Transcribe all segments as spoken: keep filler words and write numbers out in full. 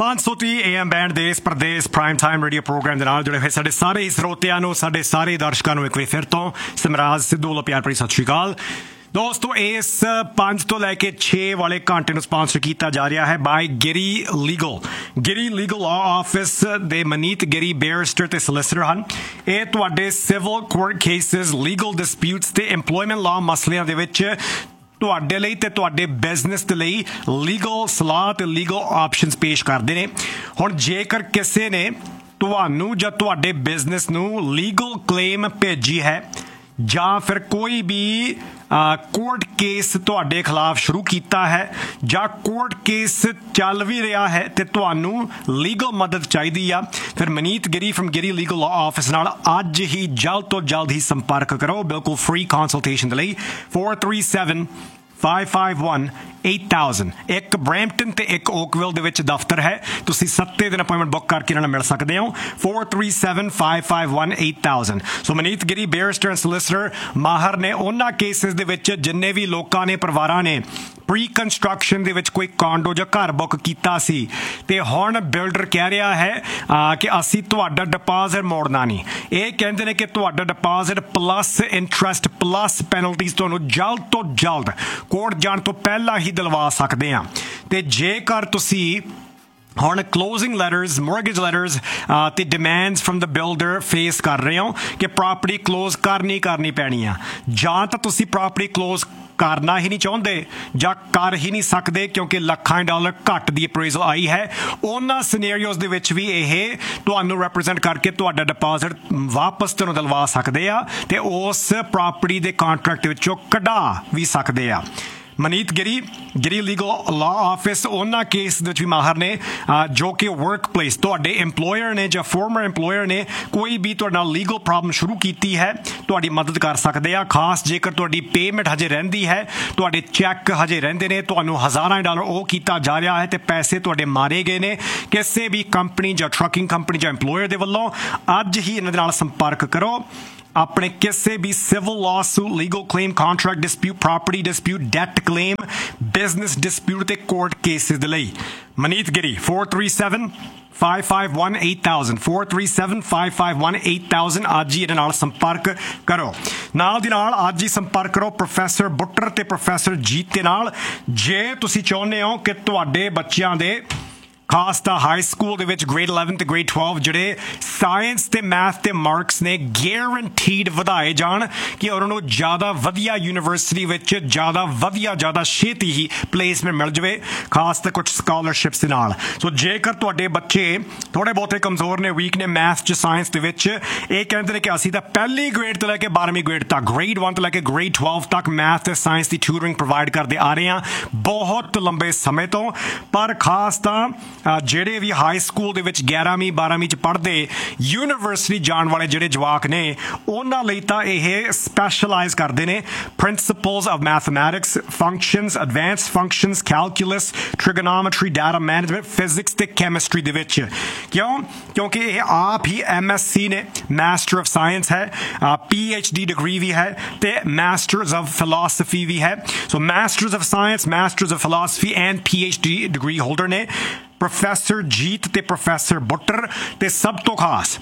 पाँच सौ तीह ए एम बैंड देश प्रदेश प्राइम टाइम रेडियो प्रोग्राम ਦੇ ਨਾਲ ਜੁੜੇ ਹੋਏ ਸਾਡੇ ਸਾਰੇ ਹੀ ਸਰੋਤਿਆਂ ਨੂੰ ਸਾਡੇ ਸਾਰੇ ਦਰਸ਼ਕਾਂ ਨੂੰ ਇੱਕ ਵਾਰ ਫਿਰ ਤੋਂ ਸਿਮਰਾਜ ਸਿੱਧੂ ਵੱਲੋਂ ਪਿਆਰ ਭਰੀ ਸਤਿ ਸ਼੍ਰੀ ਅਕਾਲ। ਦੋਸਤੋ ਇਸ ਪੰਜ ਤੋਂ ਲੈ ਕੇ ਛੇ ਵਾਲੇ ਘੰਟੇ ਨੂੰ ਸਪਾਂਸਰ ਕੀਤਾ ਜਾ ਰਿਹਾ ਹੈ ਬਾਈ ਗਿਰੀ ਲੀਗਲ ਗਿਰੀ ਲੀਗਲ ਲਾਅ ਆਫਿਸ ਦੇ ਮਨੀਤ ਗਿਰੀ ਬੈਰਿਸਟਰ ਤੇ ਸੋਲਿਸਿਟਰ ਹਨ। ਇਹ ਤੁਹਾਡੇ civil court cases legal disputes ਤੇ ਇੰਪਲੋਇਮੈਂਟ ਲਾਅ ਮਸਲਿਆਂ ਦੇ ਵਿੱਚ ਤੁਹਾਡੇ ਲਈ ਤੇ ਤੁਹਾਡੇ ਬਿਜ਼ਨਸ ਦੇ ਲਈ ਲੀਗਲ ਸਲਾਹ ਤੇ ਲੀਗਲ ਆਪਸ਼ਨਸ ਪੇਸ਼ ਕਰਦੇ ਨੇ। ਹੁਣ ਜੇਕਰ ਕਿਸੇ ਨੇ ਤੁਹਾਨੂੰ ਜਾਂ ਤੁਹਾਡੇ ਬਿਜ਼ਨਸ ਨੂੰ ਲੀਗਲ ਕਲੇਮ ਭੇਜੀ ਹੈ ਜਾਂ ਫਿਰ ਕੋਈ ਵੀ ਕੋਰਟ ਕੇਸ ਤੁਹਾਡੇ ਖਿਲਾਫ ਸ਼ੁਰੂ ਕੀਤਾ ਹੈ ਜਾਂ ਕੋਰਟ ਕੇਸ ਚੱਲ ਵੀ ਰਿਹਾ ਹੈ ਤੇ ਤੁਹਾਨੂੰ ਲੀਗਲ ਮਦਦ ਚਾਹੀਦੀ ਆ, ਫਿਰ ਮਨੀਤ ਗਿਰੀ ਫਰਮ ਗਿਰੀ ਲੀਗਲ ਲਾਅ ਆਫਿਸ ਨਾਲ ਅੱਜ ਹੀ ਜਲਦ ਤੋਂ ਜਲਦ ਹੀ ਸੰਪਰਕ ਕਰੋ ਬਿਲਕੁਲ ਫ੍ਰੀ ਕੰਸਲਟੇਸ਼ਨ ਦੇ ਲਈ। four three seven five five one eight thousand ਇੱਕ ਬਰੈਂਪਟਨ ਤੇ ਇੱਕ ਓਕਵਿਲ ਦੇ ਵਿੱਚ ਦਫ਼ਤਰ ਹੈ। ਤੁਸੀਂ ਸੱਤੇ ਦਿਨ ਅਪਾਇੰਟਮੈਂਟ ਬੁੱਕ ਕਰਕੇ ਇਹਨਾਂ ਨਾਲ ਮਿਲ ਸਕਦੇ ਹੋ। four three seven five five one eight thousand so Maneet Giri barrister and solicitor ਮਾਹਰ ਨੇ ਉਹਨਾਂ ਕੇਸਿਸ ਦੇ ਵਿੱਚ ਜਿੰਨੇ ਵੀ ਲੋਕਾਂ ਨੇ ਪਰਿਵਾਰਾਂ ਨੇ ਪ੍ਰੀ ਕੰਸਟਰਕਸ਼ਨ ਦੇ ਵਿੱਚ ਕੋਈ ਕਾਂਡੋ ਜਾਂ ਘਰ ਬੁੱਕ ਕੀਤਾ ਸੀ ਤੇ ਹੁਣ ਬਿਲਡਰ ਕਹਿ ਰਿਹਾ ਹੈ ਕਿ ਅਸੀਂ ਤੁਹਾਡਾ ਡਿਪੋਜ਼ਿਟ ਮੋੜਨਾ ਨਹੀਂ। ਇਹ ਕਹਿੰਦੇ ਨੇ ਕਿ ਤੁਹਾਡਾ deposit plus interest plus penalties ਤੁਹਾਨੂੰ ਜਲਦ ਤੋਂ ਜਲਦ ਕੋਰਟ ਜਾਣ ਤੋਂ ਪਹਿਲਾਂ ਹੀ ਦਿਲਵਾ ਸਕਦੇ ਹਾਂ। ਤੇ ਜੇਕਰ ਤੁਸੀਂ ਹੁਣ ਕਲੋਜ਼ਿੰਗ ਲੈਟਰਸ ਮੋਰਗੇਜ ਲੈਟਰਸ ਤੇ demands from the builder face ਕਰ ਰਹੇ ਹੋ ਕਿ ਪ੍ਰਾਪਰਟੀ ਕਲੋਜ਼ ਕਰਨੀ ਕਰਨੀ ਪੈਣੀ ਆ, ਜਾਂ ਤਾਂ ਤੁਸੀਂ ਪ੍ਰਾਪਰਟੀ ਕਲੋਜ਼ ਕਰਨਾ ਹੀ ਨਹੀਂ ਚਾਹੁੰਦੇ ਜਾਂ ਕਰ ਹੀ ਨਹੀਂ ਸਕਦੇ ਕਿਉਂਕਿ ਲੱਖਾਂ ਡਾਲਰ ਘੱਟ ਦੀ ਅਪਰੇਜ਼ਲ ਆਈ ਹੈ, ਉਹਨਾਂ ਸਿਨੈਰੀਓਜ਼ ਦੇ ਵਿੱਚ ਵੀ ਇਹ ਤੁਹਾਨੂੰ ਰੈਪਰੈਜ਼ੈਂਟ ਕਰਕੇ ਤੁਹਾਡਾ ਡਿਪੋਜ਼ਿਟ ਵਾਪਸ ਤੁਹਾਨੂੰ ਦਿਲਵਾ ਸਕਦੇ ਆ ਤੇ ਉਸ ਪ੍ਰਾਪਰਟੀ ਦੇ ਕੰਟਰੈਕਟ ਵਿੱਚੋਂ ਕਢਾ ਵੀ ਸਕਦੇ ਆ। ਮਨੀਤ ਗਿਰੀ ਗਿਰੀ ਲੀਗਲ ਲਾਅ ਆਫਿਸ ਉਹਨਾਂ ਕੇਸ ਦੇ ਵਿੱਚ ਵੀ ਮਾਹਰ ਨੇ ਜੋ ਕਿ ਵਰਕ ਪਲੇਸ ਤੁਹਾਡੇ ਇੰਪਲੋਇਰ ਨੇ ਜਾਂ ਫੋਰਮਰ ਇੰਪਲੋਇਰ ਨੇ ਕੋਈ ਵੀ ਤੁਹਾਡੇ ਨਾਲ ਲੀਗਲ ਪ੍ਰੋਬਲਮ ਸ਼ੁਰੂ ਕੀਤੀ ਹੈ ਤੁਹਾਡੀ ਮਦਦ ਕਰ ਸਕਦੇ ਆ। ਖਾਸ ਜੇਕਰ ਤੁਹਾਡੀ ਪੇਮੈਂਟ ਹਜੇ ਰਹਿੰਦੀ ਹੈ, ਤੁਹਾਡੇ ਚੈੱਕ ਹਜੇ ਰਹਿੰਦੇ ਨੇ, ਤੁਹਾਨੂੰ ਹਜ਼ਾਰਾਂ ਡਾਲਰ ਉਹ ਕੀਤਾ ਜਾ ਰਿਹਾ ਹੈ ਤੇ ਪੈਸੇ ਤੁਹਾਡੇ ਮਾਰੇ ਗਏ ਨੇ ਕਿਸੇ ਵੀ ਕੰਪਨੀ ਜਾਂ ਟਰੱਕਿੰਗ ਕੰਪਨੀ ਜਾਂ ਇੰਪਲੋਇਰ ਦੇ ਵੱਲੋਂ, ਅੱਜ ਹੀ ਇਹਨਾਂ ਦੇ ਨਾਲ ਸੰਪਰਕ ਕਰੋ। ਆਪਣੇ ਕਿਸੇ ਵੀ civil lawsuit legal claim contract dispute property dispute that claim business dispute ਤੇ ਕੋਰਟ ਕੇਸਿਸ ਦੇ ਲਈ ਮਨੀਤ ਗਿਰੀ four three seven five five one eight thousand four three seven five five one eight thousand ਅੱਜ ਹੀ ਇਹਦੇ ਨਾਲ ਸੰਪਰਕ ਕਰੋ। ਨਾਲ ਦੀ ਨਾਲ ਅੱਜ ਹੀ ਸੰਪਰਕ ਕਰੋ ਪ੍ਰੋਫੈਸਰ ਬੁੱਟਰ ਤੇ ਪ੍ਰੋਫੈਸਰ ਜੀਤ ਦੇ ਨਾਲ ਜੇ ਤੁਸੀਂ ਚਾਹੁੰਦੇ ਹੋ ਕਿ ਤੁਹਾਡੇ ਬੱਚਿਆਂ ਦੇ ਖਾਸ ਤਾਂ ਹਾਈ ਸਕੂਲ ਦੇ ਵਿੱਚ ਗ੍ਰੇਡ eleven ਤੇ ਗ੍ਰੇਡ twelve ਜਿਹੜੇ ਸਾਇੰਸ ਤੇ ਮੈਥ ਤੇ ਮਾਰਕਸ ਨੇ ਗੈਰੰਟੀਡ ਵਧਾਏ ਜਾਣ ਕਿ ਉਹਨਾਂ ਨੂੰ ਜ਼ਿਆਦਾ ਵਧੀਆ ਯੂਨੀਵਰਸਿਟੀ ਵਿੱਚ ਜ਼ਿਆਦਾ ਵਧੀਆ ਜ਼ਿਆਦਾ ਛੇਤੀ ਹੀ ਪਲੇਸਮੈਂਟ ਮਿਲ ਜਾਵੇ, ਖਾਸ ਤਾਂ ਕੁਝ ਸਕਾਲਰਸ਼ਿਪਸ ਦੇ ਨਾਲ। ਸੋ ਜੇਕਰ ਤੁਹਾਡੇ ਬੱਚੇ ਥੋੜ੍ਹੇ ਬਹੁਤੇ ਕਮਜ਼ੋਰ ਨੇ, ਵੀਕ ਨੇ ਮੈਥ 'ਚ ਸਾਇੰਸ ਦੇ ਵਿੱਚ, ਇਹ ਕਹਿੰਦੇ ਨੇ ਕਿ ਅਸੀਂ ਤਾਂ ਪਹਿਲੀ ਗ੍ਰੇਡ ਤੋਂ ਲੈ ਕੇ ਬਾਰ੍ਹਵੀਂ ਗ੍ਰੇਡ ਤੱਕ ਗ੍ਰੇਡ one ਤੋਂ ਲੈ ਕੇ ਗ੍ਰੇਡ twelve ਤੱਕ ਮੈਥ ਤੇ ਸਾਇੰਸ ਦੀ ਟਿਊਟਰਿੰਗ ਪ੍ਰੋਵਾਈਡ ਕਰਦੇ ਆ ਰਹੇ ਹਾਂ ਬਹੁਤ ਲੰਬੇ ਸਮੇਂ ਤੋਂ। ਪਰ ਖਾਸ ਤਾਂ ਜਿਹੜੇ ਵੀ ਹਾਈ ਸਕੂਲ ਦੇ ਵਿੱਚ ਗਿਆਰ੍ਹਵੀਂ ਬਾਰ੍ਹਵੀਂ 'ਚ ਪੜ੍ਹਦੇ ਯੂਨੀਵਰਸਿਟੀ ਜਾਣ ਵਾਲੇ ਜਿਹੜੇ ਜਵਾਕ ਨੇ ਉਹਨਾਂ ਲਈ ਤਾਂ ਇਹ ਸਪੈਸ਼ਲਾਈਜ਼ ਕਰਦੇ ਨੇ principals of mathematics, functions, advance functions, calculus, ਟ੍ਰਿਗੋਨੋਮੈਟਰੀ, data management, physics ਤੇ ਕੈਮਿਸਟਰੀ ਦੇ ਵਿੱਚ। ਕਿਉਂ? ਕਿਉਂਕਿ ਇਹ ਆਪ ਹੀ ਐਮ ਐਸ ਸੀ ਨੇ, ਮਾਸਟਰ ਆਫ ਸਾਇੰਸ ਹੈ, ਪੀ ਐਚ ਡੀ ਡਿਗਰੀ ਵੀ ਹੈ ਤੇ ਮਾਸਟਰਸ ਆਫ ਫਿਲਾਸਫੀ ਵੀ ਹੈ। ਸੋ masters of science, masters of philosophy and P H D degree holder ਨੇ ਪ੍ਰੋਫੈਸਰ ਜੀਤ ਤੇ ਪ੍ਰੋਫੈਸਰ ਬੁੱਟਰ। ਤੇ ਸਭ ਤੋਂ ਖਾਸ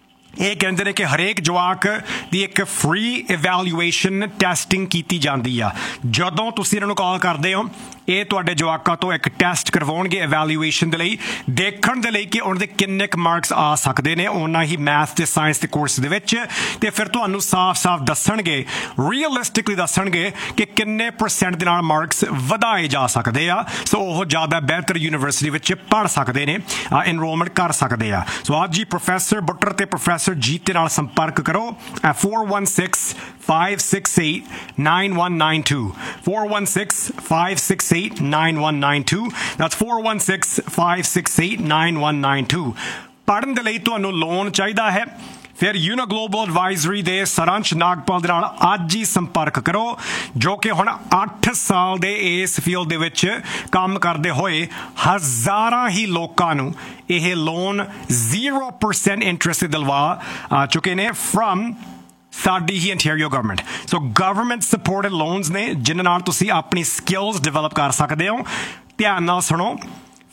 ਇਹ ਕਹਿੰਦੇ ਨੇ ਕਿ ਹਰੇਕ ਜਵਾਕ ਦੀ ਇੱਕ ਫ੍ਰੀ ਇਵੈਲੂਏਸ਼ਨ ਟੈਸਟਿੰਗ ਕੀਤੀ ਜਾਂਦੀ ਆ। ਜਦੋਂ ਤੁਸੀਂ ਇਹਨਾਂ ਨੂੰ ਕਾਲ ਕਰਦੇ ਹੋ ਇਹ ਤੁਹਾਡੇ ਜਵਾਕਾਂ ਤੋਂ ਇੱਕ ਟੈਸਟ ਕਰਵਾਉਣਗੇ ਇਵੈਲੂਏਸ਼ਨ ਦੇ ਲਈ, ਦੇਖਣ ਦੇ ਲਈ ਕਿ ਉਹਨਾਂ ਦੇ ਕਿੰਨੇ ਕੁ ਮਾਰਕਸ ਆ ਸਕਦੇ ਨੇ ਉਹਨਾਂ ਹੀ ਮੈਥ ਤੇ ਸਾਇੰਸ ਦੇ ਕੋਰਸ ਦੇ ਵਿੱਚ, ਤੇ ਫਿਰ ਤੁਹਾਨੂੰ ਸਾਫ਼-ਸਾਫ਼ ਦੱਸਣਗੇ, ਰੀਅਲਿਸਟਿਕਲੀ ਦੱਸਣਗੇ ਕਿ ਕਿੰਨੇ ਪਰਸੈਂਟ ਦੇ ਨਾਲ ਮਾਰਕਸ ਵਧਾਏ ਜਾ ਸਕਦੇ ਆ ਸੋ ਉਹ ਜ਼ਿਆਦਾ ਬਿਹਤਰ ਯੂਨੀਵਰਸਿਟੀ ਵਿੱਚ ਪੜ੍ਹ ਸਕਦੇ ਨੇ, ਇਨਰੋਲਮੈਂਟ ਕਰ ਸਕਦੇ ਆ। ਸੋ ਅੱਜ ਹੀ ਪ੍ਰੋਫੈਸਰ ਬੁੱਟਰ ਤੇ ਪ੍ਰੋਫੈਸਰ ਜੀਤ ਦੇ ਨਾਲ ਸੰਪਰਕ ਕਰੋ four one six five six eight nine one nine two four one six five six eight nine one nine two that's four one six five six eight nine one nine two। ਪੜ੍ਹਨ ਦੇ ਲਈ ਤੁਹਾਨੂੰ loan ਚਾਹੀਦਾ ਹੈ ਫਿਰ you know global advisory ਦੇ ਸਰੰਸ਼ ਨਾਗਪਾਲ ਦੇ ਨਾਲ ਅੱਜ ਹੀ ਸੰਪਰਕ ਕਰੋ ਜੋ ਕਿ ਹੁਣ ਅੱਠ ਸਾਲ ਦੇ ਇਸ ਫੀਲਡ ਦੇ ਵਿੱਚ ਕੰਮ ਕਰਦੇ ਹੋਏ ਹਜ਼ਾਰਾਂ ਹੀ ਲੋਕਾਂ ਨੂੰ ਇਹ ਲੋਨ zero percent ਇੰਟਰਸਟ ਤੇ ਦਿਲਵਾ ਚੁੱਕੇ ਨੇ ਫਰਮ ਸਾਡੀ ਹੀ ਇੰਟੀਰੀਅਰ ਗਵਰਨਮੈਂਟ। ਸੋ ਗਵਰਨਮੈਂਟ ਸਪੋਰਟਡ ਲੋਨਸ ਨੇ ਜਿਨ੍ਹਾਂ ਨਾਲ ਤੁਸੀਂ ਆਪਣੀ ਸਕਿੱਲਸ ਡਿਵੈਲਪ ਕਰ ਸਕਦੇ ਹੋ। ਧਿਆਨ ਨਾਲ ਸੁਣੋ,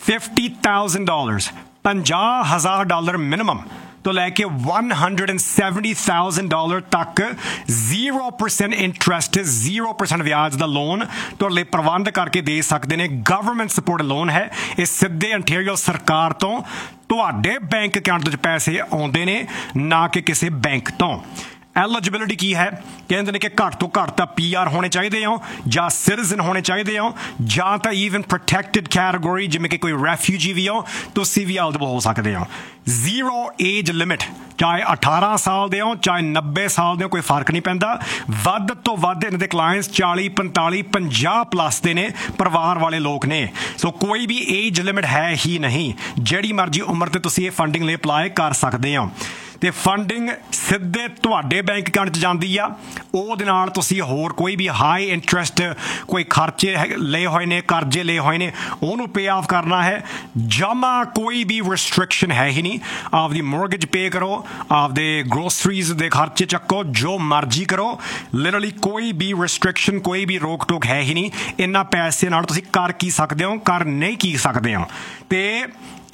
फिफ्टी थाउजेंड डॉलर्स ਪੰਜਾਹ ਹਜ਼ਾਰ ਡਾਲਰ ਮਿਨੀਮਮ ਤੋਂ ਲੈ ਕੇ one hundred seventy thousand dollar ਤੱਕ zero percent interest zero percent ਵਿਆਜ ਦਾ ਲੋਨ ਤੁਹਾਡੇ ਲਈ ਪ੍ਰਬੰਧ ਕਰਕੇ ਦੇ ਸਕਦੇ ਨੇ। ਗਵਰਨਮੈਂਟ ਸਪੋਰਟ ਲੋਨ ਹੈ। ਇਹ ਸਿੱਧੇ ਅੰਟੈਰੀਓ ਸਰਕਾਰ ਤੋਂ ਤੁਹਾਡੇ ਬੈਂਕ ਅਕਾਊਂਟ ਵਿੱਚ ਪੈਸੇ ਆਉਂਦੇ ਨੇ, ਨਾ ਕਿ ਕਿਸੇ ਬੈਂਕ ਤੋਂ। ਐਲੀਜੀਬਿਲਿਟੀ ਕੀ ਹੈ? ਕਹਿੰਦੇ ਨੇ ਕਿ ਘੱਟ ਤੋਂ ਘੱਟ ਤਾਂ ਪੀ ਆਰ ਹੋਣੇ ਚਾਹੀਦੇ ਹੋ, ਜਾਂ ਸਿਟੀਜ਼ਨ ਹੋਣੇ ਚਾਹੀਦੇ ਹੋ, ਜਾਂ ਤਾਂ ਈਵਨ ਪ੍ਰੋਟੈਕਟਡ ਕੈਟੇਗਰੀ ਜਿਵੇਂ ਕਿ ਕੋਈ ਰੈਫਿਊਜੀ ਵੀ ਹੋ, ਤੁਸੀਂ ਵੀ ਐਲੀਜੀਬਲ ਹੋ ਸਕਦੇ ਹੋ। ਜ਼ੀਰੋ ਏਜ ਲਿਮਿਟ, ਚਾਹੇ ਅਠਾਰਾਂ ਸਾਲ ਦੇ ਹੋ ਚਾਹੇ ਨੱਬੇ ਸਾਲ ਦੇ ਹੋ, ਕੋਈ ਫਰਕ ਨਹੀਂ ਪੈਂਦਾ। ਵੱਧ ਤੋਂ ਵੱਧ ਇਹਨਾਂ ਦੇ ਕਲਾਇੰਟਸ ਚਾਲੀ ਪੰਤਾਲੀ ਪੰਜਾਹ ਪਲੱਸ ਦੇ ਨੇ, ਪਰਿਵਾਰ ਵਾਲੇ ਲੋਕ ਨੇ। ਸੋ ਕੋਈ ਵੀ ਏਜ ਲਿਮਿਟ ਹੈ ਹੀ ਨਹੀਂ, ਜਿਹੜੀ ਮਰਜ਼ੀ ਉਮਰ ਤੇ ਤੁਸੀਂ ਇਹ ਫੰਡਿੰਗ ਲਈ ਅਪਲਾਈ ਕਰ ਸਕਦੇ ਹੋ। ਤੇ ਫੰਡਿੰਗ ਸਿੱਧੇ ਤੁਹਾਡੇ ਬੈਂਕ ਅਕਾਊਂਟ 'ਚ ਜਾਂਦੀ ਆ। ਉਹਦੇ ਨਾਲ ਤੁਸੀਂ ਹੋਰ ਕੋਈ ਵੀ ਹਾਈ ਇੰਟਰਸਟ ਕੋਈ ਖਰਚੇ ਲਏ ਹੋਏ ਨੇ, ਕਰਜ਼ੇ ਲਏ ਹੋਏ ਨੇ, ਉਹਨੂੰ ਪੇ ਆਫ ਕਰਨਾ ਹੈ। ਜਮਾ ਕੋਈ ਵੀ ਰਿਸਟ੍ਰਿਕਸ਼ਨ ਹੈ ਹੀ ਨਹੀਂ। ਆਪਦੀ ਮੋਰਗੇਜ ਪੇ ਕਰੋ, ਆਪਦੇ ਗਰੋਸਰੀਜ਼ ਦੇ ਖਰਚੇ ਚੱਕੋ, ਜੋ ਮਰਜ਼ੀ ਕਰੋ। ਲਿਟਰਲੀ ਕੋਈ ਵੀ ਰਿਸਟ੍ਰਿਕਸ਼ਨ, ਕੋਈ ਵੀ ਰੋਕ ਟੋਕ ਹੈ ਹੀ ਨਹੀਂ। ਇਹਨਾਂ ਪੈਸੇ ਨਾਲ ਤੁਸੀਂ ਕਰ ਕੀ ਸਕਦੇ ਹੋ, ਕਰ ਨਹੀਂ ਕੀ ਸਕਦੇ ਹੋ। ਤੇ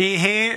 ਇਹ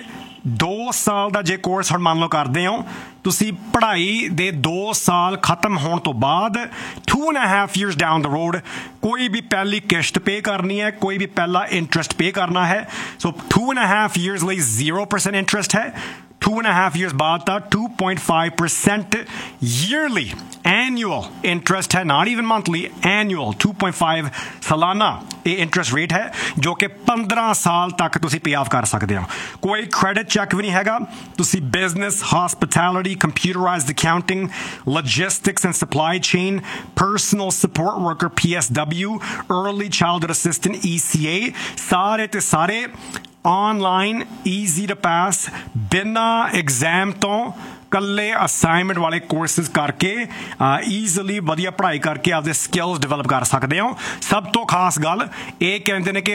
ਦੋ ਸਾਲ ਦਾ ਜੇ ਕੋਰਸ ਹੁਣ ਮੰਨ ਲਓ ਕਰਦੇ ਹੋ ਤੁਸੀਂ, ਪੜ੍ਹਾਈ ਦੇ ਦੋ ਸਾਲ ਖਤਮ ਹੋਣ ਤੋਂ ਬਾਅਦ to and half years down the road ਕੋਈ ਵੀ ਪਹਿਲੀ ਕਿਸ਼ਤ ਪੇ ਕਰਨੀ ਹੈ, ਕੋਈ ਵੀ ਪਹਿਲਾ ਇੰਟਰਸਟ ਪੇ ਕਰਨਾ ਹੈ। ਸੋ ਟੂ ਐਂਡ ਹਾਫ ਈਅਰਸ ਲਈ ਜ਼ੀਰੋ ਪਰਸੈਂਟ ਇੰਟਰਸਟ ਹੈ। Two and a half years बाद था two point five percent yearly annual interest है, not even monthly, annual two point five सालाना ये इंटरेस्ट रेट है, जो कि पंद्रह साल तक तुसी पे ऑफ कर सकते हो। कोई क्रेडिट चेक भी नहीं हैगा। तुसी business, hospitality, computerised accounting, logistics and supply chain, personal support worker P S W, early childhood assistant E C A, सारे ते सारे ऑनलाइन ईजी टू पास, बिना एग्जाम तो ਕੱਲੇ ਅਸਾਈਨਮੈਂਟ ਵਾਲੇ ਕੋਰਸਿਸ ਕਰਕੇ ਈਜ਼ੀਲੀ ਵਧੀਆ ਪੜ੍ਹਾਈ ਕਰਕੇ ਆਪਦੇ ਸਕਿੱਲਸ ਡਿਵੈਲਪ ਕਰ ਸਕਦੇ ਹੋ। ਸਭ ਤੋਂ ਖਾਸ ਗੱਲ ਇਹ ਕਹਿੰਦੇ ਨੇ ਕਿ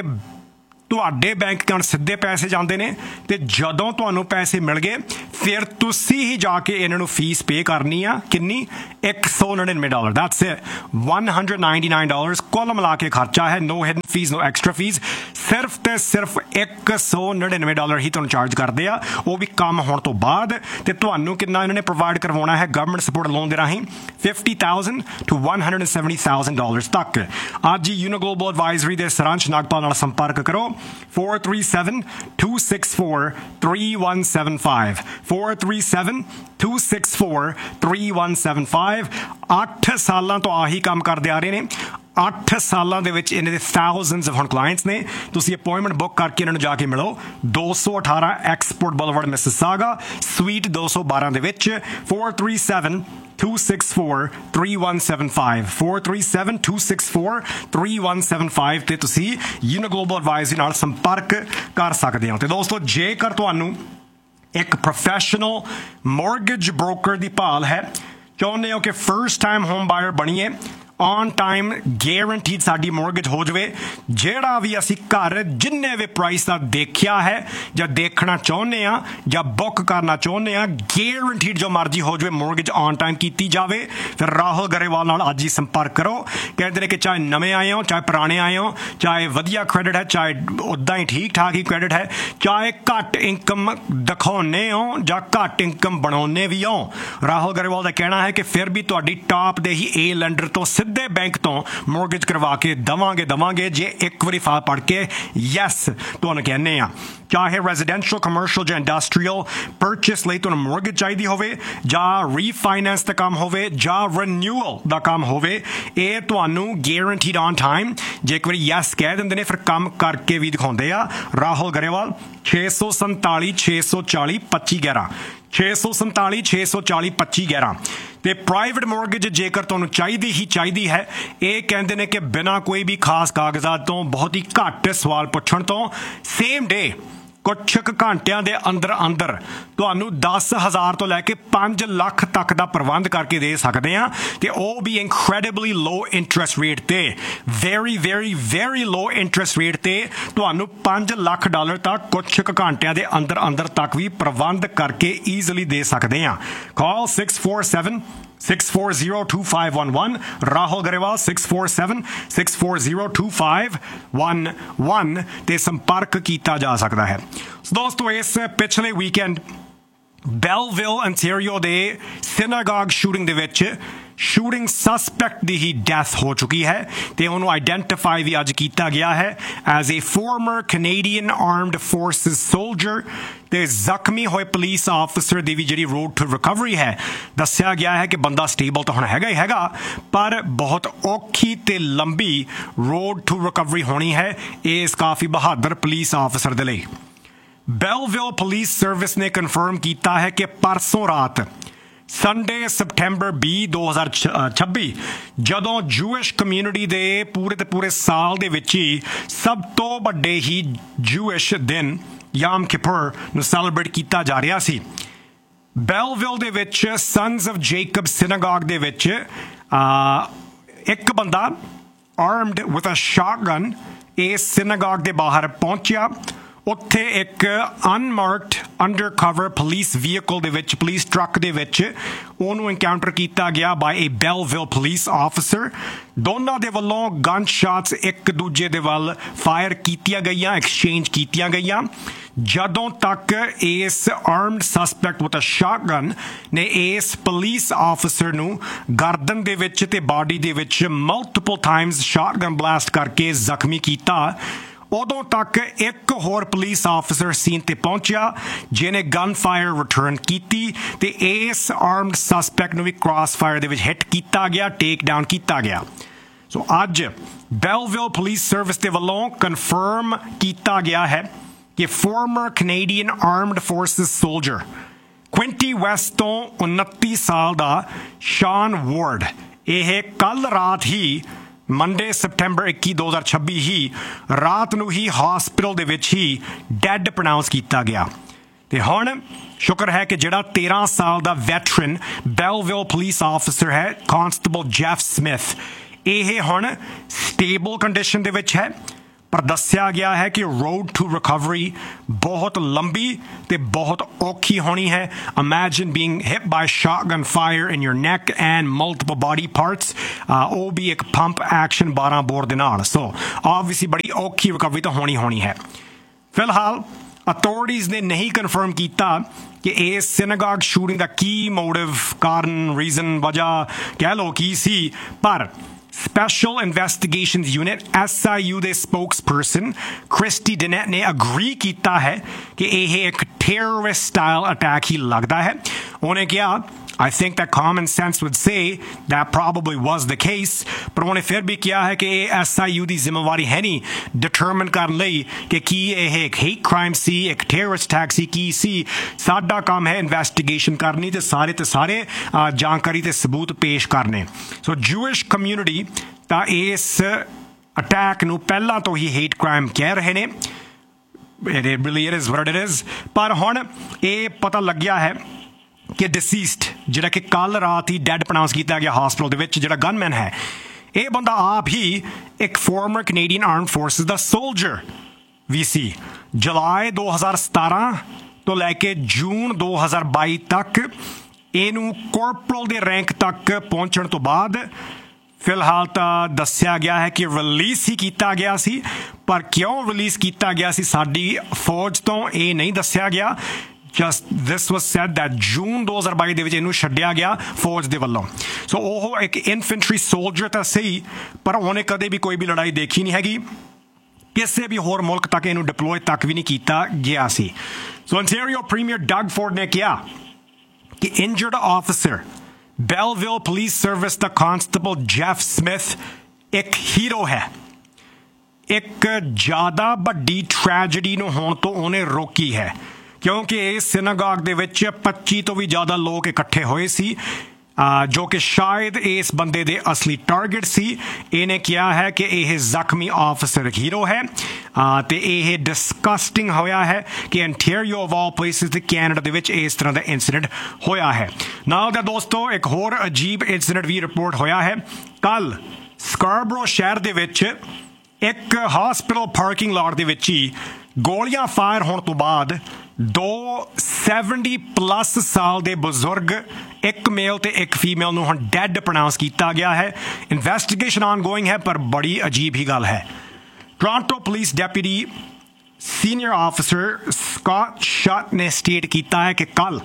ਤੁਹਾਡੇ ਬੈਂਕ ਅਕਾਊਂਟ ਸਿੱਧੇ ਪੈਸੇ ਜਾਂਦੇ ਨੇ, ਤੇ ਜਦੋਂ ਤੁਹਾਨੂੰ ਪੈਸੇ ਮਿਲ ਗਏ ਫਿਰ ਤੁਸੀਂ ਹੀ ਜਾ ਕੇ ਇਹਨਾਂ ਨੂੰ ਫੀਸ ਪੇ ਕਰਨੀ ਆ। ਕਿੰਨੀ? ਇੱਕ ਸੌ ਨੜਿਨਵੇਂ dollar. That's it, one hundred ninety-nine dollars ਕੁੱਲ ਮਿਲਾ ਕੇ ਖਰਚਾ ਹੈ। ਨੋ ਹਿਡਨ ਫੀਸ, ਨੋ ਐਕਸਟਰਾ ਫੀਸ। ਸਿਰਫ ਤੇ ਸਿਰਫ ਇੱਕ ਸੌ ਨੜਿਨਵੇਂ ਡਾਲਰ ਹੀ ਤੁਹਾਨੂੰ ਚਾਰਜ ਕਰਦੇ ਆ, ਉਹ ਵੀ ਕੰਮ ਹੋਣ ਤੋਂ ਬਾਅਦ। ਤੇ ਤੁਹਾਨੂੰ ਕਿੰਨਾ ਇਹਨਾਂ ਨੇ ਪ੍ਰੋਵਾਈਡ ਕਰਵਾਉਣਾ ਹੈ ਗਵਰਨਮੈਂਟ ਸਪੋਰਟ ਲੋਨ ਦੇ ਰਾਹੀਂ? Fifty thousand to one hundred seventy thousand dollars ਤੱਕ। ਅੱਜ ਹੀ ਯੂਨੋ ਗਲੋਬਲ ਐਡਵਾਈਜ਼ਰੀ ਦੇ ਸਾਰਾਂਸ਼ ਨਾਗਪਾਲ ਨਾਲ ਸੰਪਰਕ ਕਰੋ। four three seven, two six four, three one seven five, four three seven, two six four, three one seven five। ਅੱਠ ਸਾਲਾਂ ਤੋਂ ਆਹੀ ਕੰਮ ਕਰਦੇ ਆ ਰਹੇ ਨੇ। ਅੱਠ ਸਾਲਾਂ ਦੇ ਵਿੱਚ ਇਹਨਾਂ ਦੇ thousands of ਹੁਣ ਕਲਾਇੰਟਸ ਨੇ। ਤੁਸੀਂ ਅਪਾਇੰਟਮੈਂਟ ਬੁੱਕ ਕਰਕੇ ਇਹਨਾਂ ਨੂੰ ਜਾ ਕੇ ਮਿਲੋ। ਦੋ ਸੌ ਅਠਾਰਾਂ ਐਕਸਪੋਰਟ ਬੁਲਵਰਡ ਮਿਸਿਸਾਗਾ, ਸਵੀਟ ਦੋ ਸੌ ਬਾਰਾਂ ਦੇ ਵਿੱਚ। four three seven, two six four, three one seven five, four three seven, two six four, three one seven five ਤੇ ਤੁਸੀਂ ਯੂਨੋ ਗਲੋਬਲ ਐਡਵਾਈਜ਼ਰੀ ਨਾਲ ਸੰਪਰਕ ਕਰ ਸਕਦੇ ਹੋ। ਤੇ ਦੋਸਤੋ, ਜੇਕਰ ਤੁਹਾਨੂੰ ਇੱਕ ਪ੍ਰੋਫੈਸ਼ਨਲ ਮੋਰਗੇਜ ਬ੍ਰੋਕਰ ਦੀ ਭਾਲ ਹੈ, ਚਾਹੁੰਦੇ ਹੋ ਕਿ ਫਰਸਟ ਟਾਈਮ ਹੋਮ ਬਾਇਰ ਬਣੀਏ, ऑन टाइम ਗੇਰੰਟੀਡ ਸਾਡੀ ਮੋਰਗੇਜ ਹੋ ਜਾਵੇ, ਜਿਹੜਾ ਵੀ ਅਸੀਂ ਘਰ ਜਿੰਨੇ ਵੀ ਪ੍ਰਾਈਸ ਦਾ ਦੇਖਿਆ ਹੈ ਜਾਂ ਦੇਖਣਾ ਚਾਹੁੰਦੇ ਆ ਜਾਂ ਬੁੱਕ ਕਰਨਾ ਚਾਹੁੰਦੇ ਆ, ਗੇਰੰਟੀਡ ਜੋ ਮਰਜ਼ੀ ਹੋ ਜਾਵੇ, ਮੋਰਗੇਜ ਔਨ ਟਾਈਮ ਕੀਤੀ ਜਾਵੇ, ਫਿਰ ਰਾਹੁਲ ਗਰੇਵਾਲ ਨਾਲ ਅੱਜ ਹੀ ਸੰਪਰਕ ਕਰੋ। ਕਹਿੰਦੇ ਨੇ ਕਿ ਚਾਹੇ ਨਵੇਂ ਆਏ ਹੋ, ਚਾਹੇ ਪੁਰਾਣੇ ਆਏ ਹੋ, ਚਾਹੇ ਵਧੀਆ ਕ੍ਰੈਡਿਟ ਹੈ, ਚਾਹੇ ਉੱਦਾਂ ਹੀ ਠੀਕ ਠਾਕ ਹੀ ਕ੍ਰੈਡਿਟ ਹੈ, ਚਾਹੇ ਘੱਟ ਇਨਕਮ ਦਿਖਾਉਂਦੇ ਹੋ ਜਾਂ ਘੱਟ ਇਨਕਮ ਬਣਾਉਂਦੇ ਵੀ ਹੋ, ਰਾਹੁਲ ਗਰੇਵਾਲ ਦਾ ਕਹਿਣਾ ਹੈ ਕਿ ਫਿਰ ਵੀ ਤੁਹਾਡੀ ਟਾਪ ਦੇ ਹੀ ਏ ਲੈਂਡਰ ਤੋਂ ਸਿੱਧੇ ਬੈਂਕ ਤੋਂ ਮੋਰਗੇਜ ਕਰਵਾ ਕੇ ਦਵਾਂਗੇ ਦਵਾਂਗੇ ਜੇ ਇੱਕ ਵਾਰੀ ਫਾਲ ਪੜ ਕੇ ਯੈਸ ਤੁਹਾਨੂੰ ਕਹਿੰਦੇ ਆ। ਚਾਹੇ ਰੈਜ਼ੀਡੈਂਸ਼ੀਅਲ, ਕਮਰਸ਼ੀਅਲ ਜਾਂ ਇੰਡਸਟਰੀਅਲ ਪਰਚੇਸ ਲਈ ਤੁਹਾਨੂੰ ਮੋਰਗੇਜ ਚਾਹੀਦੀ ਹੋਵੇ, ਜਾਂ ਰੀਫਾਈਨੈਂਸ ਦਾ ਕੰਮ ਹੋਵੇ, ਜਾਂ ਰੀਨਿਊਅਲ ਦਾ ਕੰਮ ਹੋਵੇ, ਇਹ ਤੁਹਾਨੂੰ ਗੇਰੰਟੀਡ ਔਨ ਟਾਈਮ ਜੇ ਇੱਕ ਵਾਰੀ ਯੈਸ ਕਹਿ ਦਿੰਦੇ ਨੇ ਫਿਰ ਕੰਮ ਕਰਕੇ ਵੀ ਦਿਖਾਉਂਦੇ ਆ। ਰਾਹੁਲ ਗਰੇਵਾਲ ਛੇ ਸੌ ਸੰਤਾਲੀ ਛੇ ਸੌ ਚਾਲੀ ਪੱਚੀ ਗਿਆਰਾਂ ਛੇ ਸੌ ਸੰਤਾਲੀ ਛੇ ਸੌ ਚਾਲੀ ਪੱਚੀ ਗਿਆਰਾਂ। ਤੇ ਪ੍ਰਾਈਵੇਟ ਮੋਰਗੇਜ ਜੇਕਰ ਤੁਹਾਨੂੰ ਚਾਹੀਦੀ ਹੀ ਚਾਹੀਦੀ ਹੈ, ਇਹ ਕਹਿੰਦੇ ਨੇ ਕਿ ਬਿਨਾਂ ਕੋਈ ਵੀ ਖਾਸ ਕਾਗਜ਼ਾਤ ਤੋਂ, ਬਹੁਤ ਹੀ ਘੱਟ ਸਵਾਲ ਪੁੱਛਣ ਤੋਂ, ਸੇਮ ਡੇ ਕੁਛ ਕੁ ਘੰਟਿਆਂ ਦੇ ਅੰਦਰ ਅੰਦਰ ਤੁਹਾਨੂੰ ਦਸ ਹਜ਼ਾਰ ਤੋਂ ਲੈ ਕੇ ਪੰਜ ਲੱਖ ਤੱਕ ਦਾ ਪ੍ਰਬੰਧ ਕਰਕੇ ਦੇ ਸਕਦੇ ਹਾਂ, ਤੇ ਉਹ ਵੀ ਇਨਕ੍ਰੈਡੀਬਲੀ ਲੋ ਇੰਟਰਸਟ ਰੇਟ ਤੇ, ਵੈਰੀ ਵੈਰੀ ਵੈਰੀ ਲੋ ਇੰਟਰਸਟ ਰੇਟ ਤੇ ਤੁਹਾਨੂੰ ਪੰਜ ਲੱਖ ਡਾਲਰ ਤੱਕ ਕੁਛ ਕੁ ਘੰਟਿਆਂ ਦੇ ਅੰਦਰ ਅੰਦਰ ਤੱਕ ਵੀ ਪ੍ਰਬੰਧ ਕਰਕੇ ਈਜ਼ੀਲੀ ਦੇ ਸਕਦੇ ਹਾਂ। ਕਾਲ six four seven, six four zero two five one one, Rahul Garewal six four seven six four zero two five one one ਤੇ ਸੰਪਰਕ ਕੀਤਾ ਜਾ ਸਕਦਾ ਹੈ। ਦੋਸਤੋ ਇਸ ਪਿਛਲੇ ਵੀਕਐਂਡ ਬੈਲਵਿਲ ਅੰਟੈਰੀਓ ਦੇ ਸਿਨਾਗੋਗ ਸ਼ੂਟਿੰਗ ਦੇ ਵਿੱਚ ਸ਼ੂਟਿੰਗ ਸਸਪੈਕਟ ਦੀ ਹੀ ਡੈਥ ਹੋ ਚੁੱਕੀ ਹੈ ਤੇ ਉਹਨੂੰ ਆਈਡੈਂਟੀਫਾਈ ਵੀ ਅੱਜ ਕੀਤਾ ਗਿਆ ਹੈ as a farmer Canadian armed forces soldier ਤੇ ਜ਼ਖਮੀ ਹੋਏ ਪੁਲਿਸ ਆਫਿਸਰ ਦੀ ਵੀ ਜਿਹੜੀ ਰੋਡ ਟੂ ਰਿਕਵਰੀ ਹੈ ਦੱਸਿਆ ਗਿਆ ਹੈ ਕਿ ਬੰਦਾ ਸਟੇਬਲ ਤਾਂ ਹੁਣ ਹੈਗਾ ਹੀ ਹੈਗਾ ਪਰ ਬਹੁਤ ਔਖੀ ਤੇ ਲੰਬੀ ਰੋਡ ਟੂ ਰਿਕਵਰੀ ਹੋਣੀ ਹੈ ਇਸ ਕਾਫੀ ਬਹਾਦਰ ਪੁਲਿਸ ਆਫਿਸਰ ਦੇ ਲਈ। ਬੈਲਵਿਲ ਪੁਲਿਸ ਸਰਵਿਸ ਨੇ ਕਨਫਰਮ ਕੀਤਾ ਹੈ ਕਿ ਪਰਸੋਂ ਰਾਤ ਸੰਡੇ ਸਪਟੈਂਬਰ ਵੀਹ ਦੋ ਹਜ਼ਾਰ ਛੱਬੀ ਜਦੋਂ ਜੂਇਸ਼ ਕਮਿਊਨਿਟੀ ਦੇ ਪੂਰੇ ਤੇ ਪੂਰੇ ਸਾਲ ਦੇ ਵਿੱਚ ਹੀ ਸਭ ਤੋਂ ਵੱਡੇ ਹੀ ਜੂਇਸ਼ ਦਿਨ ਯਾਮ ਕਿਪਰ ਨੂੰ ਸੈਲੀਬ੍ਰੇਟ ਕੀਤਾ ਜਾ ਰਿਹਾ ਸੀ ਬੈਲਵਿਲ ਦੇ ਵਿੱਚ ਸਨਸ ਆਫ ਜੇਕਬ ਸਿਨਾਗੋਗ ਦੇ ਵਿੱਚ ਇੱਕ ਬੰਦਾ ਆਰਮਡ ਵਿਦ ਅ ਸ਼ਾਟਗਨ ਇਸ ਸਿਨਾਗੋਗ ਦੇ ਬਾਹਰ ਪਹੁੰਚਿਆ ਉੱਥੇ ਇੱਕ ਅਨਮਾਰਕਡ ਅੰਡਰ ਕਵਰ ਪੁਲਿਸ ਵਹੀਕਲ ਦੇ ਵਿੱਚ ਪੁਲਿਸ ਟਰੱਕ ਦੇ ਵਿੱਚ ਉਹਨੂੰ ਐਨਕਾਊਂਟਰ ਕੀਤਾ ਗਿਆ ਬਾਈ ਏ ਬੈਲਵਿਲ ਪੁਲਿਸ ਆਫਿਸਰ ਦੋਨਾਂ ਦੇ ਵੱਲੋਂ ਗਨ ਸ਼ਾਟਸ ਇੱਕ ਦੂਜੇ ਦੇ ਵੱਲ ਫਾਇਰ ਕੀਤੀਆਂ ਗਈਆਂ ਐਕਸਚੇਂਜ ਕੀਤੀਆਂ ਗਈਆਂ ਜਦੋਂ ਤੱਕ ਇਸ armed suspect with a shotgun ਨੇ ਇਸ ਪੁਲਿਸ ਆਫਿਸਰ ਨੂੰ ਗਰਦਨ ਦੇ ਵਿੱਚ ਤੇ ਬਾਡੀ ਦੇ ਵਿੱਚ ਮਲਟੀਪਲ ਟਾਈਮਸ ਸ਼ਾਟਗਨ ਬਲਾਸਟ ਕਰਕੇ ਜ਼ਖਮੀ ਕੀਤਾ ਉਦੋਂ ਤੱਕ ਇੱਕ ਹੋਰ ਪੁਲਿਸ ਆਫਿਸਰ ਸੀਨ ਤੇ ਪਹੁੰਚਿਆ ਜਿਹਨੇ ਗਨ ਫਾਇਰ ਰਿਟਰਨ ਕੀਤੀ ਤੇ ਇਸ ਆਰਮਡ ਸਸਪੈਕਟ ਨੂੰ ਵੀ ਕ੍ਰਾਸ ਫਾਇਰ ਦੇ ਵਿੱਚ ਹਿੱਟ ਕੀਤਾ ਗਿਆ ਟੇਕ ਡਾਊਨ ਕੀਤਾ ਗਿਆ ਸੋ ਅੱਜ ਬੈਲਵਿਲ ਪੁਲਿਸ ਸਰਵਿਸ ਦੇ ਵੱਲੋਂ ਕਨਫਰਮ ਕੀਤਾ ਗਿਆ ਹੈ ਕਿ farmer Canadian armed forces soldier ਕੁਇੰਟੀ West ਤੋਂ ਉਨੱਤੀ ਸਾਲ ਦਾ ਸ਼ਾਨ ਵਾਰਡ ਇਹ ਕੱਲ ਰਾਤ ਹੀ ਮੰਡੇ ਸਪਟੈਂਬਰ ਇੱਕੀ ਦੋ ਹਜ਼ਾਰ ਛੱਬੀ ਹੀ ਰਾਤ ਨੂੰ ਹੀ ਹਸਪੀਟਲ ਦੇ ਵਿੱਚ ਹੀ ਡੈਡ ਪ੍ਰੋਨਾਊਂਸ ਕੀਤਾ ਗਿਆ ਤੇ ਹੁਣ ਸ਼ੁਕਰ ਹੈ ਕਿ ਜਿਹੜਾ ਤੇਰਾਂ ਸਾਲ ਦਾ ਵੈਟਰਨ ਬੈਲਵਿਲ ਪੁਲਿਸ ਆਫਿਸਰ ਹੈ ਕਾਂਸਟੇਬਲ ਜੈਫ ਸਮਿਥ ਇਹ ਹੁਣ ਸਟੇਬਲ ਕੰਡੀਸ਼ਨ ਦੇ ਵਿੱਚ ਹੈ ਪਰ ਦੱਸਿਆ ਗਿਆ ਹੈ ਕਿ ਰੋਡ ਟੂ ਰਿਕਵਰੀ ਬਹੁਤ ਲੰਬੀ ਤੇ ਬਹੁਤ ਔਖੀ ਹੋਣੀ ਹੈ imagine being hit by shotgun fire in your neck and multiple body parts ਉਹ ਵੀ ਇੱਕ ਪੰਪ ਐਕਸ਼ਨ ਬਾਰਾਂ ਬੋਰ ਦੇ ਨਾਲ ਸੋ ਆਬਵੀਅਸਲੀ ਬੜੀ ਔਖੀ ਰਿਕਵਰੀ ਤਾਂ ਹੋਣੀ ਹੋਣੀ ਹੈ ਫਿਲਹਾਲ ਅਥਾਰਟੀਜ਼ ਨੇ ਨਹੀਂ ਕਨਫਰਮ ਕੀਤਾ ਕਿ ਇਸ ਸਿਨਾਗੋਗ ਸ਼ੂਟਿੰਗ ਦਾ ਕੀ ਮੋਟਿਵ ਕਾਰਨ ਰੀਜ਼ਨ ਵਜ੍ਹਾ ਕਹਿ ਲਓ ਕੀ ਸੀ ਪਰ Special Investigations Unit S I U ਦੇ spokesperson Christy Dinette ਨੇ agree ਕੀਤਾ ਹੈ ਕਿ ਇਹ ਇੱਕ terrorist style attack ਹੀ ਲੱਗਦਾ ਹੈ ਉਹਨੇ ਕਿਹਾ I think that common sense would say that probably was the case ਪਰ ਉਹਨੇ ਫਿਰ ਵੀ ਕਿਹਾ ਹੈ ਕਿ ਇਹ S I U ਦੀ ਜ਼ਿੰਮੇਵਾਰੀ ਹੈ ਨਹੀਂ determine ਕਰਨ ਲਈ ਕਿ ਕੀ ਇਹ ਇੱਕ hate crime ਸੀ ਇੱਕ terrorist attack ਸੀ ਕੀ ਸੀ ਸਾਡਾ ਕੰਮ ਹੈ ਇਨਵੈਸਟੀਗੇਸ਼ਨ ਕਰਨੀ ਤੇ ਸਾਰੇ ਤੇ ਸਾਰੇ ਜਾਣਕਾਰੀ ਤੇ ਸਬੂਤ ਪੇਸ਼ ਕਰਨੇ ਸੋ Jewish community ਤਾਂ ਇਸ ਅਟੈਕ ਨੂੰ ਪਹਿਲਾਂ ਤੋਂ ਹੀ hate crime ਕਹਿ ਰਹੇ ਨੇ it really it is what it is ਪਰ ਹੁਣ ਇਹ ਪਤਾ ਲੱਗਿਆ ਹੈ ਕਿ ਡਿਸੀਸਡ ਜਿਹੜਾ ਕਿ ਕੱਲ ਰਾਤ ਹੀ ਡੈਡ ਪ੍ਰੋਨਾਊਂਸ ਕੀਤਾ ਗਿਆ ਹਸਪੀਟਲ ਦੇ ਵਿੱਚ ਜਿਹੜਾ ਗਨਮੈਨ ਹੈ ਇਹ ਬੰਦਾ ਆਪ ਹੀ ਇੱਕ ਫਾਰਮਰ ਕੈਨੇਡੀਅਨ ਆਰਮਡ ਫੋਰਸਿਸ ਦਾ ਸੋਲਜਰ ਵੀ ਸੀ ਜੁਲਾਈ ਦੋ ਹਜ਼ਾਰ ਸਤਾਰਾਂ ਤੋਂ ਲੈ ਕੇ ਜੂਨ ਦੋ ਹਜ਼ਾਰ ਬਾਈ ਤੱਕ ਇਹਨੂੰ ਕੋਰਪਰਲ ਦੇ ਰੈਂਕ ਤੱਕ ਪਹੁੰਚਣ ਤੋਂ ਬਾਅਦ ਫਿਲਹਾਲ ਤਾਂ ਦੱਸਿਆ ਗਿਆ ਹੈ ਕਿ ਰਿਲੀਜ਼ ਹੀ ਕੀਤਾ ਗਿਆ ਸੀ ਪਰ ਕਿਉਂ ਰਿਲੀਜ਼ ਕੀਤਾ ਗਿਆ ਸੀ ਸਾਡੀ ਫੌਜ ਤੋਂ ਇਹ ਨਹੀਂ ਦੱਸਿਆ ਗਿਆ just this was said that June ਦੋ ਹਜ਼ਾਰ ਬਾਈ ਦੇ ਵਿੱਚ ਇਹਨੂੰ ਛੱਡਿਆ ਗਿਆ ਫੌਜ ਦੇ ਵੱਲੋਂ ਸੋ ਉਹ ਇੱਕ ਇਨਫੈਂਟਰੀ ਸੋਲਜਰ ਤਾਂ ਸਹੀ ਪਰ ਉਹਨੇ ਕਦੇ ਵੀ ਕੋਈ ਵੀ ਲੜਾਈ ਦੇਖੀ ਨਹੀਂ ਹੈਗੀ ਕਿਸੇ ਵੀ ਹੋਰ ਮੁਲਕ ਤੱਕ ਇਹਨੂੰ ਡਿਪਲੋਏ ਤੱਕ ਵੀ ਨਹੀਂ ਕੀਤਾ ਗਿਆ ਸੀ ਸੋ Ontario Premier Doug Ford ਨੇ ਕਿਹਾ ਕਿ ਇੰਜਰਡ ਆਫਿਸਰ ਬੈਲਵਿਲ ਪੁਲਿਸ ਸਰਵਿਸ ਦਾ ਕਾਂਸਟੇਬਲ ਜੈਫ ਸਮਿਥ ਇੱਕ ਹੀਰੋ ਹੈ ਇੱਕ ਜ਼ਿਆਦਾ ਵੱਡੀ ਟ੍ਰੈਜਡੀ ਨੂੰ ਹੋਣ ਤੋਂ ਉਹਨੇ ਰੋਕੀ ਹੈ ਕਿਉਂਕਿ ਇਸ ਸਿਨਾਗੋਗ ਦੇ ਵਿੱਚ ਪੱਚੀ ਤੋਂ ਵੀ ਜ਼ਿਆਦਾ ਲੋਕ ਇਕੱਠੇ ਹੋਏ ਸੀ ਜੋ ਕਿ ਸ਼ਾਇਦ ਇਸ ਬੰਦੇ ਦੇ ਅਸਲੀ ਟਾਰਗੇਟ ਸੀ ਇਹਨੇ ਕਿਹਾ ਹੈ ਕਿ ਇਹ ਜ਼ਖਮੀ ਆਫਿਸਰ ਹੀਰੋ ਹੈ ਤੇ ਇਹ ਡਿਸਕਸਟਿੰਗ ਹੋਇਆ ਹੈ ਕਿ ਅੰਟੈਰੀਓ ਆਫ ਆਲ ਪਲੇਸਿਸ ਤੇ ਕੈਨੇਡਾ ਦੇ ਵਿੱਚ ਇਸ ਤਰ੍ਹਾਂ ਦਾ ਇਨਸੀਡੈਂਟ ਹੋਇਆ ਹੈ ਨਾਲ ਦਾ ਦੋਸਤੋ ਇੱਕ ਹੋਰ ਅਜੀਬ ਇਨਸੀਡੈਂਟ ਵੀ ਰਿਪੋਰਟ ਹੋਇਆ ਹੈ ਕੱਲ ਸਕਾਰਬਰੋ ਸ਼ਹਿਰ ਦੇ ਵਿੱਚ ਇੱਕ ਹਸਪੀਟਲ ਪਾਰਕਿੰਗ ਲਾਟ ਦੇ ਵਿੱਚ ਹੀ ਗੋਲੀਆਂ ਫਾਇਰ ਹੋਣ ਤੋਂ ਬਾਅਦ दो सैवनटी प्लस साल के बजुर्ग एक मेल ते एक फीमेल नूं हुण डैड प्रोनाउंस किया गया है। इन्वेस्टिगेशन ऑन गोइंग है, पर बड़ी अजीब ही गल है। Toronto police deputy senior officer Scott shot ने स्टेट किया है कि कल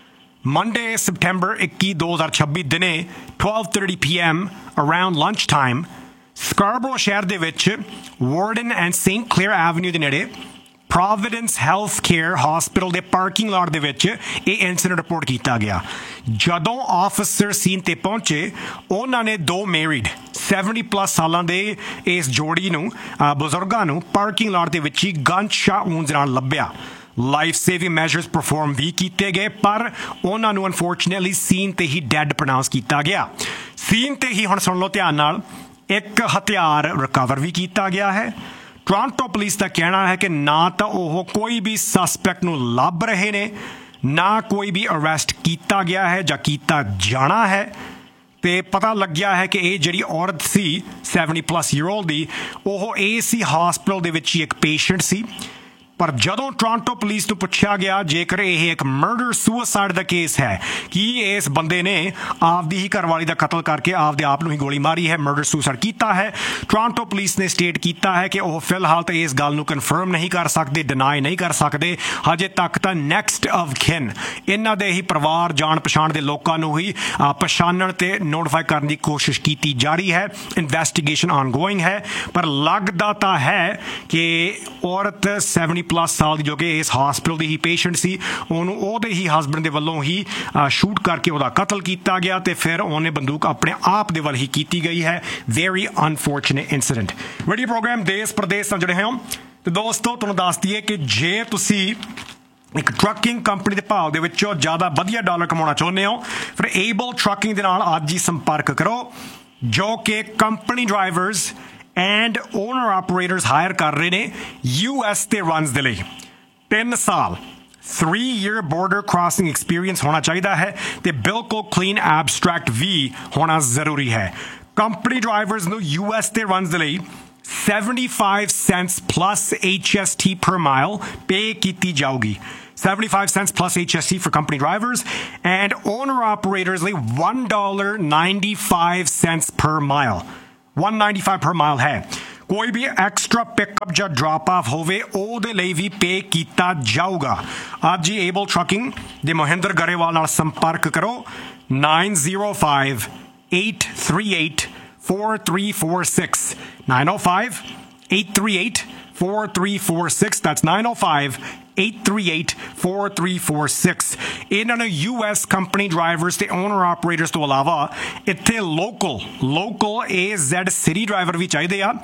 मंडे सितंबर इक्की दो हज़ार छब्बी दिने twelve thirty P am around lunch time स्कार्बरो शहर दे विच warden and Saint clear Avenue के नेड़े प्रोविडेंस हैल्थ केयर हॉस्पिटल के पार्किंग लॉट दे विच यह इंसीडेंट रिपोर्ट किया गया। जदों ऑफिसर सीन ते पहुंचे उन्होंने दो मैरिड सैवनटी प्लस सालों के इस जोड़ी नूं बजुर्गों नूं parking lot they which he gun shot wounds नाल लभ्या। लाइफ सेविंग मैजर्स परफॉर्म भी किए गए, पर उन्होंने अनफॉर्चुनेटली सीन ते ही डैड प्रोनाउंस किया गया। सीन ते ही हुण सुन लो ध्यान नाल, एक हथियार रिकवर भी किया गया है। टोरंटो पुलिस का कहना है कि ना तो वह कोई भी सस्पैक्ट नूं लभ रहे ने, ना कोई भी अरेस्ट किया गया है जां कीता जाना है। तो पता लग गया है कि ये जिहड़ी औरत सी सैवनटी प्लस ईयर ओल्ड दी, वह ए सी हॉस्पिटल दे विच ही एक पेशेंट सी। पर जदों टोरंटो पुलिस को पूछा गया जेकर यह एक मर्डर सुसाइड का केस है कि इस बंदे ने आपदी ही घरवाली का कतल करके आपदे आप ही गोली मारी है, मर्डर सुसाइड किया है, टोरंटो पुलिस ने स्टेट किया है कि वह फिलहाल तो इस गल कन्फर्म नहीं कर सकते, डिनाई नहीं कर सकते। हजे तक तो नैक्सट ऑफ किन इन्हां दे ही परिवार जान पछाण के लोगों ही पछाणन ते नोटिफाई करने की कोशिश की जा रही है। इन्वेस्टिगेशन ऑन गोइंग है, पर लगता तो है कि औरत सैवनटी प्लस साल की जो कि इस हॉस्पिटल की ही पेशेंट सी, उन्होंने ही हसबैंड के वलों ही शूट करके वह कतल किया गया, तो फिर उन्हें बंदूक अपने आप के वल ही की गई है। Very unfortunate incident. Video programme देश प्रदेश से जुड़े हो तो दोस्तों तुहानूं दस दईए कि जे तुसी एक ट्रकिंग कंपनी के भाव के विचों ज़्यादा वधिया डॉलर कमाना चाहुंदे हो, फिर एबल ट्रकिंग के नाल अज ही संपर्क करो, जो कि company drivers and owner operators higher कर रहे हैं यू एस के रनस के लिए। तीन साल three year border crossing experience होना चाहिए है, तो बिल्कुल क्लीन एब्सट्रैक्ट भी होना जरूरी है। कंपनी ड्राइवर्स नूं यू एस के रनस के लिए seventy five cents plus H S T per mile पे की जाऊगी। seventy-five cents plus H S T for company drivers, and owner operators like one dollar ninety-five cents per mile. one ninety-five per mile है। कोई भी extra pickup या drop of होवे ओदे ਲਈ भी पे किया जाऊगा। आज ही एबल ट्रकिंग दे महेंद्र गरेवाल नाल संपर्क करो nine zero five eight three eight four three four six nine oh five eight three eight four three four six। that's nine oh five eight three eight four three four six। इन्हां ने U S company drivers ते owner operators तो अलावा इत्थे local local ए Z city driver भी चाहिए आ,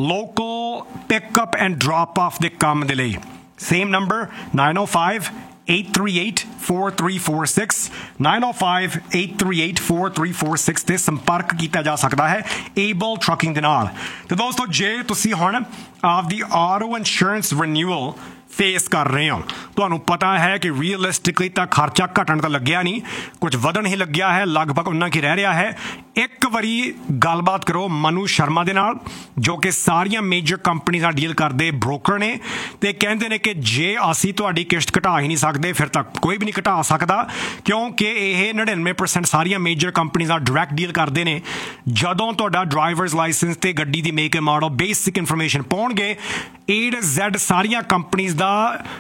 local pickup and drop of दे काम दे लई। Same number nine oh five eight three eight four three four six nine oh five eight three eight four three four six ਤੇ ਸੰਪਰਕ ਕੀਤਾ ਜਾ ਸਕਦਾ ਹੈ ਏਬਲ ਟਰਕਿੰਗ ਦੇ ਨਾਲ। ਤੇ ਦੋਸਤੋ ਜੇ ਤੁਸੀਂ ਹੁਣ ਆਪਦੀ ਆਰਓ ਇੰਸ਼ੋਰੈਂਸ ਰਿਨਿਊਅਲ फेस कर रहे हो, तो पता है कि रियलिस्टिकली तो खर्चा घटन तो लग्या नहीं, कुछ वधन ही लग्या है, लगभग उन्ना की रह रहा है। एक बारी गलबात करो मनु शर्मा दे नाल, जो कि सारिया मेजर कंपनी नाल डील करते ब्रोकर ने, ते कहंदे ने कि जे असी तुहाडी किश्त घटा ही नहीं सकते फिर तक कोई भी नहीं घटा सकता, क्योंकि यह नड़िनवे परसेंट सारिया मेजर कंपनी नाल डायरैक्ट डील करते हैं। जदों तुहाडा ड्राइवर्स लाइसेंस ते गड्डी दी make and model basic information पाउणगे, A to Z सारिया कंपनीज दा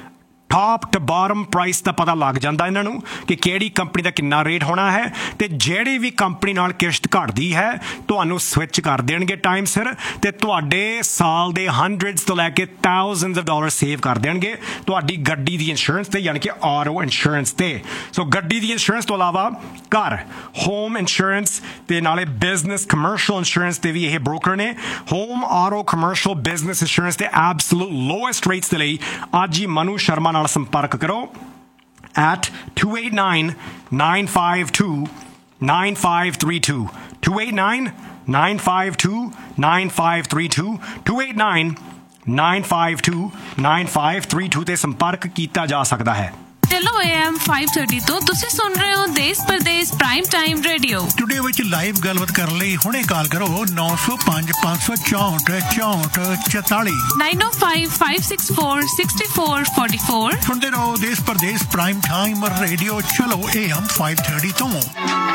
टॉप टू बॉटम प्राइस का पता लग जाता इन्हों कि किहड़ी कंपनी का कितना रेट होना है, तो जिहड़ी भी कंपनी नाल किश्त घटदी है तुहानूं स्विच कर देणगे टाइम सिर, ते तुहाडे साल दे हंड्रड्स तो लैके थाउजेंड्स ऑफ डॉलर सेव कर देणगे तुहाडी गड्डी दी इंश्योरेंस ते, यानी कि आर ओ इंश्योरेंस ते। सो गड्डी दी इंश्योरेंस तो अलावा घर होम इंश्योरेंस ते नाले बिजनेस कमर्शियल इंश्योरेंस ते भी यह ब्रोकर ने। Home R O commercial business insurance ते एब्सोल्यूट लोएस्ट रेट्स दे लई अज ही मनु शर्मा नाल संपर्क करो at two eight nine nine five two nine five three two two eight nine nine five two nine five three two two eight nine nine five two nine five three two ਤੇ ਸੰਪਰਕ ਕੀਤਾ ਜਾ ਸਕਦਾ ਹੈ। ਚਲੋ A M five thirty ਤੋਂ ਤੁਸੀਂ ਸੁਣ ਰਹੇ ਹੋ ਦੇਸ਼ Pradesh prime time radio. Studio ਵਿੱਚ ਲਾਈਵ ਗੱਲਬਾਤ ਕਰਨ ਲਈ ਹੁਣੇ ਕਾਲ ਕਰੋ ਨੌ ਸੌ ਪੰਜ ਪੰਜ ਸੌ ਚੌਂਹਠ ਚੌਂਹਠ ਚੁਤਾਲੀ nine oh five five six four six four four four। ਸੁਣਦੇ ਰਹੋ ਦੇਸ਼ ਪ੍ਰਦੇਸ਼ ਪ੍ਰਾਈਮ ਟਾਈਮ ਰੇਡੀਓ। ਚਲੋ A M five thirty ਤੋਂ।